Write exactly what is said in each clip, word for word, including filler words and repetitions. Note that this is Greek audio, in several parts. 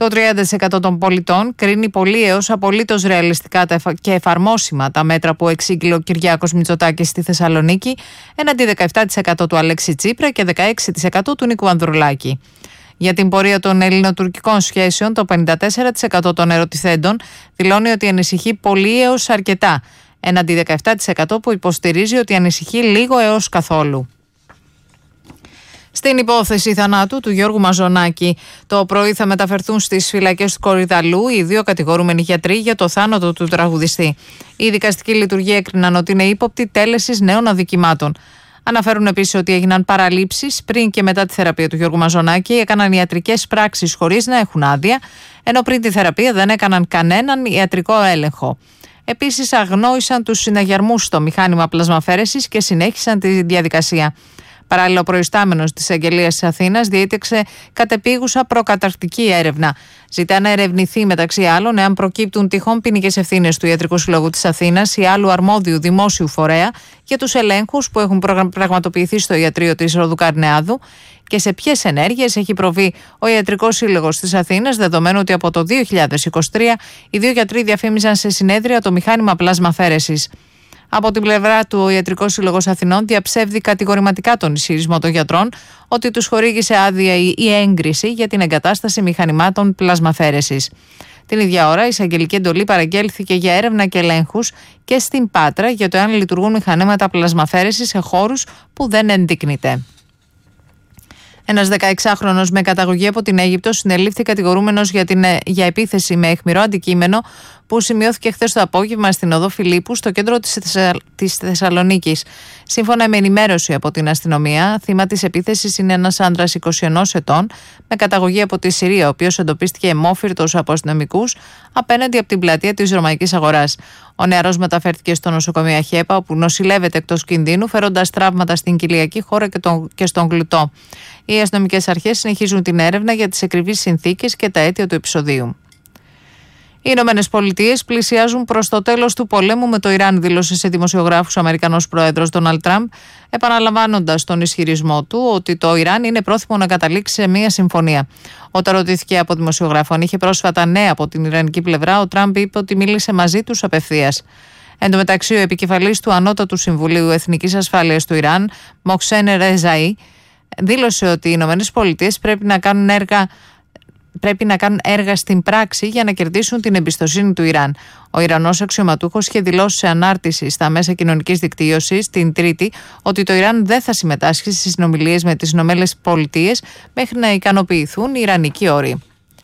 Το τριάντα τοις εκατό των πολιτών κρίνει πολύ έως απολύτως ρεαλιστικά και εφαρμόσιμα τα μέτρα που εξήγηλε ο Κυριάκος Μητσοτάκης στη Θεσσαλονίκη, έναντι δεκαεπτά τοις εκατό του Αλέξη Τσίπρα και δεκαέξι τοις εκατό του Νίκου Ανδρουλάκη. Για την πορεία των ελληνοτουρκικών σχέσεων, το πενήντα τέσσερα τοις εκατό των ερωτηθέντων δηλώνει ότι ανησυχεί πολύ έως αρκετά, έναντι δεκαεπτά τοις εκατό που υποστηρίζει ότι ανησυχεί λίγο έως καθόλου. Στην υπόθεση θανάτου του Γιώργου Μαζονάκη, το πρωί θα μεταφερθούν στις φυλακές του Κορυδαλλού οι δύο κατηγορούμενοι γιατροί για το θάνατο του τραγουδιστή. Η δικαστική λειτουργία έκριναν ότι είναι ύποπτοι τέλεσης νέων αδικημάτων. Αναφέρουν επίσης ότι έγιναν παραλήψεις πριν και μετά τη θεραπεία του Γιώργου Μαζονάκη, έκαναν ιατρικές πράξεις χωρίς να έχουν άδεια, ενώ πριν τη θεραπεία δεν έκαναν κανέναν ιατρικό έλεγχο. Επίσης, αγνόησαν τους συναγερμούς στο μηχάνημα πλασμαφέρεσης και συνέχισαν τη διαδικασία. Παράλληλα, ο προϊστάμενος της Αγγελίας της Αθήνας διέταξε κατεπίγουσα προκαταρκτική έρευνα. Ζητά να ερευνηθεί μεταξύ άλλων εάν προκύπτουν τυχόν ποινικές ευθύνες του Ιατρικού Συλλόγου της Αθήνας ή άλλου αρμόδιου δημόσιου φορέα για τους ελέγχους που έχουν πραγματοποιηθεί στο ιατρείο της Ροδού Καρνεάδου και σε ποιες ενέργειες έχει προβεί ο Ιατρικός Σύλλογος της Αθήνας, δεδομένου ότι από το δύο χιλιάδες είκοσι τρία οι δύο γιατροί διαφήμιζαν σε συνέδρια το μηχάνημα πλασμαφέρεσης. Από την πλευρά του, ο Ιατρικός Σύλλογος Αθηνών διαψεύδει κατηγορηματικά τον ισχυρισμό των γιατρών ότι τους χορήγησε άδεια ή έγκριση για την εγκατάσταση μηχανημάτων πλασμαφέρεσης. Την ίδια ώρα, η εισαγγελική εντολή παραγγέλθηκε για έρευνα και ελέγχους και στην Πάτρα για το αν λειτουργούν μηχανήματα πλασμαφέρεσης σε χώρους που δεν ενδείκνυται. Ένας δεκαεξάχρονος με καταγωγή από την Αίγυπτο συνελήφθη κατηγορούμενος για, την, για επίθεση με αιχμηρό αντικείμενο που σημειώθηκε χθες το απόγευμα στην οδό Φιλίππου στο κέντρο της, Θεσσα... της Θεσσαλονίκης. Σύμφωνα με ενημέρωση από την αστυνομία, θύμα της επίθεσης είναι ένας άντρας είκοσι ενός ετών με καταγωγή από τη Συρία, ο οποίος εντοπίστηκε αιμόφυρτος από αστυνομικούς απέναντι από την πλατεία της Ρωμαϊκής Αγοράς. Ο νεαρός μεταφέρθηκε στο νοσοκομείο Χέπα, όπου νοσηλεύεται εκτός κινδύνου, φέροντας τραύματα στην κοιλιακή χώρα και, τον... και στον γλουτό. Οι αστυνομικές αρχές συνεχίζουν την έρευνα για τις ακριβείς συνθήκες και τα αίτια του επεισοδίου. Οι Ηνωμένες Πολιτείες πλησιάζουν προς το τέλος του πολέμου με το Ιράν, δήλωσε σε δημοσιογράφους ο Αμερικανός Πρόεδρος Ντόναλντ Τραμπ, επαναλαμβάνοντας τον ισχυρισμό του ότι το Ιράν είναι πρόθυμο να καταλήξει σε μία συμφωνία. Όταν ρωτήθηκε από δημοσιογράφο αν είχε πρόσφατα νέα από την ιρανική πλευρά, ο Τραμπ είπε ότι μίλησε μαζί τους απευθείας. Εν τω μεταξύ, ο επικεφαλής του Ανώτατου Συμβουλίου Εθνικής Ασφάλειας του Ιράν, Μοχσέν Ρεζαΐ, δήλωσε ότι οι Ηνωμένες Πολιτείες πρέπει να κάνουν έργα πρέπει να κάνουν έργα στην πράξη για να κερδίσουν την εμπιστοσύνη του Ιράν. Ο Ιρανός αξιωματούχος είχε δηλώσει σε ανάρτηση στα μέσα κοινωνικής δικτύωσης την Τρίτη ότι το Ιράν δεν θα συμμετάσχει στις συνομιλίες με τις Ηνωμένες Πολιτείες μέχρι να ικανοποιηθούν οι ιρανικοί όροι.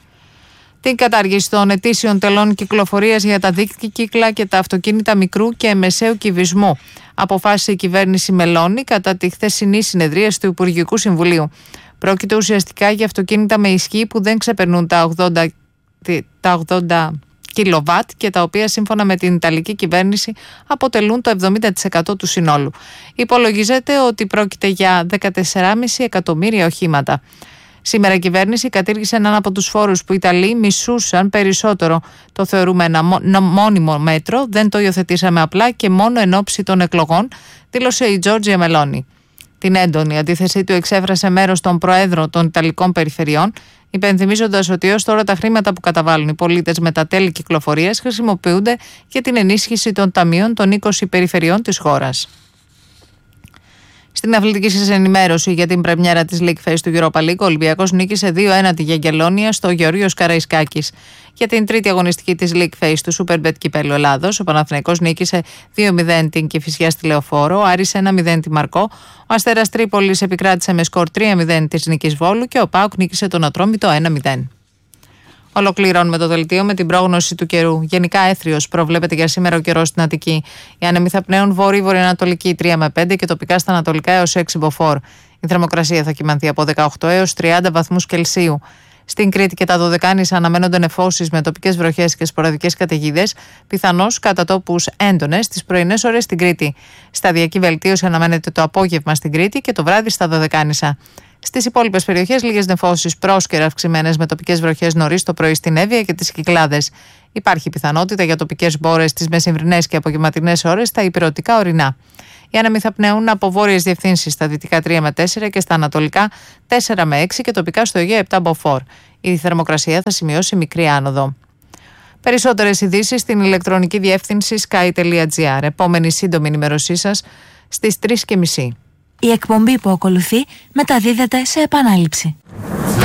Την κατάργηση των ετήσιων τελών κυκλοφορίας για τα δίκτυα και τα αυτοκίνητα μικρού και μεσαίου κυβισμού αποφάσισε η κυβέρνηση Μελώνη κατά τη χθεσινή συνεδρίαση του Υπουργικού Συμβουλίου. Πρόκειται ουσιαστικά για αυτοκίνητα με ισχύ που δεν ξεπερνούν τα ογδόντα, τα ογδόντα κιλοβάτ και τα οποία σύμφωνα με την Ιταλική κυβέρνηση αποτελούν το εβδομήντα τοις εκατό του συνόλου. Υπολογίζεται ότι πρόκειται για δεκατέσσερα κόμμα πέντε εκατομμύρια οχήματα. Σήμερα η κυβέρνηση κατήργησε έναν από τους φόρους που οι Ιταλοί μισούσαν περισσότερο. Το θεωρούμε ένα μόνιμο μέτρο, δεν το υιοθετήσαμε απλά και μόνο εν ώψη των εκλογών, δήλωσε η Τζόρτζια Μελώνη. Την έντονη αντίθεσή του εξέφρασε μέρος των προέδρων των Ιταλικών περιφερειών, υπενθυμίζοντας ότι έως τώρα τα χρήματα που καταβάλουν οι πολίτες με τα τέλη κυκλοφορίας χρησιμοποιούνται για την ενίσχυση των ταμείων των είκοσι περιφερειών της χώρας. Στην αθλητική σας ενημέρωση για την πρεμιέρα της League Face του Europa League, ο Ολυμπιακός νίκησε δύο ένα τη Γιαγγελόνια στο Γεωργίος Καραϊσκάκης. Για την τρίτη αγωνιστική της League Face του Superbet Κυπέλλου Ελλάδος, ο Παναθηναϊκός νίκησε δύο μηδέν την Κηφισιά στη Λεωφόρο, ο Άρης ένα μηδέν τη Μαρκό, ο Αστέρας Τρίπολης επικράτησε με σκορ τρία μηδέν της Νίκης Βόλου και ο ΠΑΟΚ νίκησε τον Ατρόμητο ένα μηδέν. Ολοκληρώνουμε το δελτίο με την πρόγνωση του καιρού. Γενικά έθριος προβλέπεται για σήμερα ο καιρός στην Αττική. Οι άνεμοι θα πνέουν βόρειο-βορειοανατολική τρία με πέντε και τοπικά στα ανατολικά έως έξι μποφόρ. Η θερμοκρασία θα κυμανθεί από δεκαοκτώ έως τριάντα βαθμούς Κελσίου. Στην Κρήτη και τα Δωδεκάνησα αναμένονται νεφώσεις με τοπικές βροχές και σποραδικές καταιγίδες, πιθανώς κατά τόπους έντονες τις πρωινές ώρες στην Κρήτη. Σταδιακή βελτίωση αναμένεται το απόγευμα στην Κρήτη και το βράδυ στα Δωδεκάνησα. Στις υπόλοιπες περιοχές, λίγες νεφώσεις πρόσκαιρα αυξημένες με τοπικές βροχές νωρίς το πρωί στην Εύβοια και τις Κυκλάδες. Υπάρχει πιθανότητα για τοπικές μπόρες τις μεσημβρινές και απογευματινές ώρες στα ηπειρωτικά ορεινά. Οι άνεμοι θα πνέουν από βόρειες διευθύνσεις στα δυτικά τρία με τέσσερα και στα ανατολικά τέσσερα με έξι και τοπικά στο Αιγαίο επτά μποφόρ. Η θερμοκρασία θα σημειώσει μικρή άνοδο. Περισσότερες ειδήσεις στην ηλεκτρονική διεύθυνση sky τελεία gr. Επόμενη σύντομη ενημέρωσή σας στις τρεις και μισή. Η εκπομπή που ακολουθεί μεταδίδεται σε επανάληψη.